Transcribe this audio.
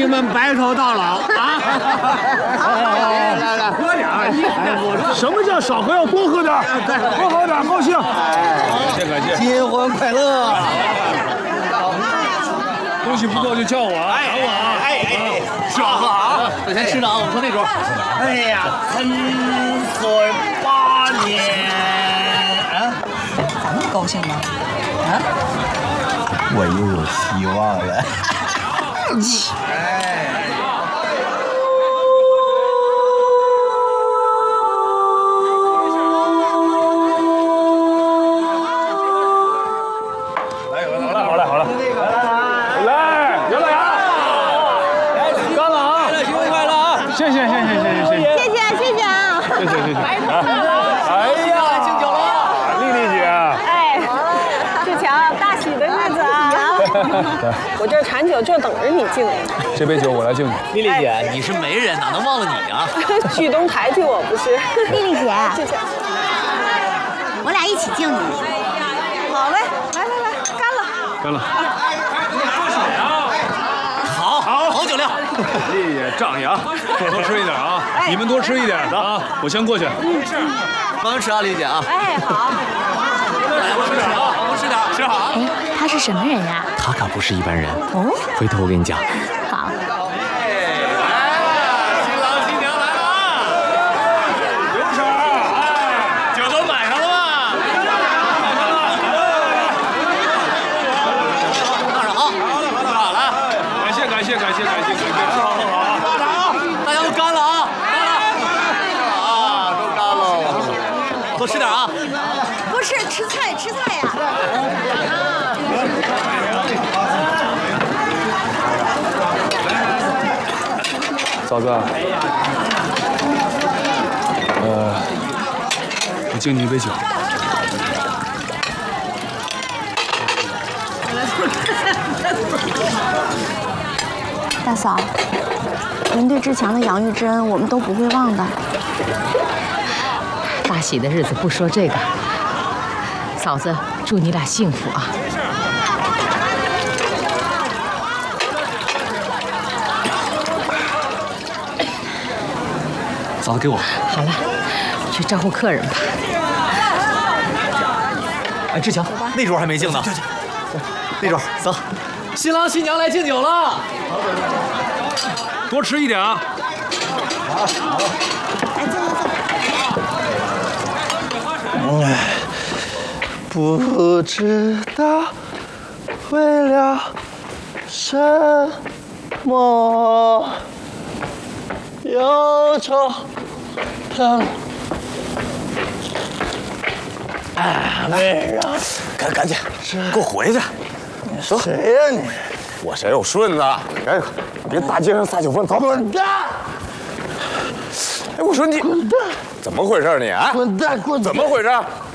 你们白头到老啊！来，喝点啊！ 什么叫少喝要多喝点？多喝点，高兴。感谢。 新婚快乐！ 东西不够就叫我啊，喊我啊！ 吃好啊！我先吃了啊，我们坐那桌。哎呀，陈岁8年啊！ 咱们高兴吗？啊？ 我又有希望了。 好了，来，刘老杨，干了啊！ 新婚快乐啊！ 谢谢啊！ 白头到老。 哎呀，敬酒了！ 丽丽姐， 哎，志强，大喜的日子啊！我这馋酒就等着你敬。 这杯酒我来敬你。 丽丽姐，你是媒人，哪能忘了你啊？ 旭东抬举我不是？ 丽丽姐， 志强， 我俩一起敬你。 好嘞，来，干了。 好酒量。 丽丽姐仗义啊，多吃一点啊！你们多吃一点啊！我先过去。 慢慢吃啊，丽姐啊。 哎，好。 我吃点啊，我吃点，吃好啊。 哎，他是什么人呀？ 他可不是一般人。 哦， 回头我给你讲。 好。 新郎新娘来了啊！ 刘婶儿， 酒都买上了吗？放上啊！好了， 感谢，好。 大家都干了啊！都干了，多吃点啊！ 不是吃菜呀。 嫂子，我敬你一杯酒。 大嫂，您对志强的养育之恩，我们都不会忘的。 大喜的日子不说这个，嫂子祝你俩幸福啊！ 嫂子给我。 好了，去招呼客人吧。 哎，志强，那桌还没敬呢。对，那桌走。新郎新娘来敬酒了， 多吃一点啊！ 好，来坐。 不知道为了什么忧愁的。哎，为让赶紧，给我回去！ 谁呀你？ 我谁有顺子？赶紧，别大街上撒酒疯，走！滚蛋！哎，我说你，怎么回事你啊？ 滚蛋！ 怎么回事？